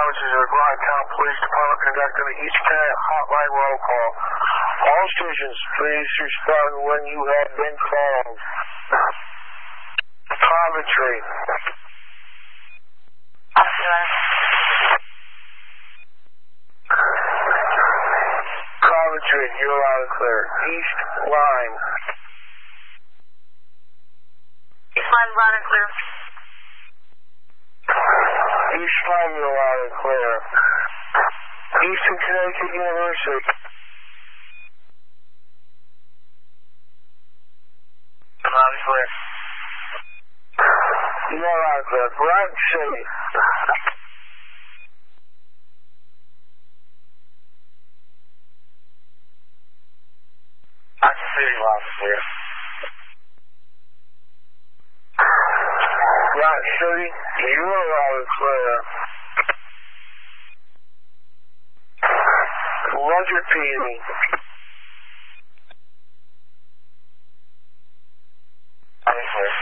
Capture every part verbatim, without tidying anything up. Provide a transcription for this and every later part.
officers of the Groton Police Department conducting the East Carolina hotline roll call. All stations, please respond when you have been called. Coventry. Coventry, you're loud and clear. East line. East line, loud and clear. East line, you're loud and clear. Eastern Connecticut University. Loud and clear. You're loud and clear. Groton City. Groton City, loud and clear. Groton City, you are loud and clear. Roger Peony. Loud and clear.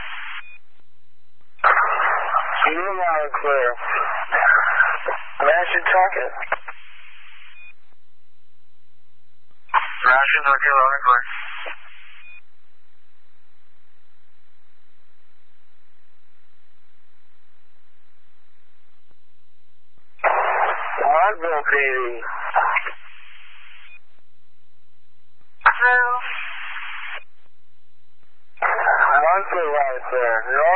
You are loud and clear. Mashantucket. Mashantucket, loud and clear. Rodville P D. Hello. Rodville loud and clear.